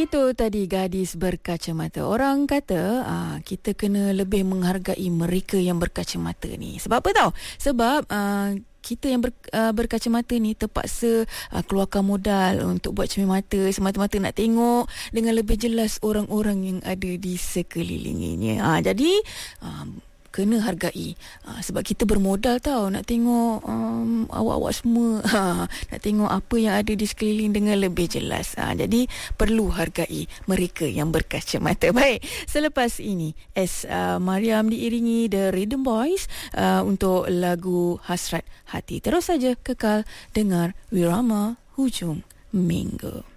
Itu tadi gadis berkacamata. Orang kata kita kena lebih menghargai mereka yang berkacamata ni. Sebab apa tahu? Sebab kita yang berkacamata ni terpaksa keluarkan modal untuk buat cermin mata semata-mata nak tengok dengan lebih jelas orang-orang yang ada di sekelilingnya. Jadi kena hargai sebab kita bermodal tau nak tengok awak-awak semua nak tengok apa yang ada di sekeliling dengan lebih jelas. Jadi perlu hargai mereka yang berkacamata. Baik, selepas ini Mariam diiringi The Rhythm Boys untuk lagu Hasrat Hati. Terus saja kekal dengar Wirama Hujung Minggu.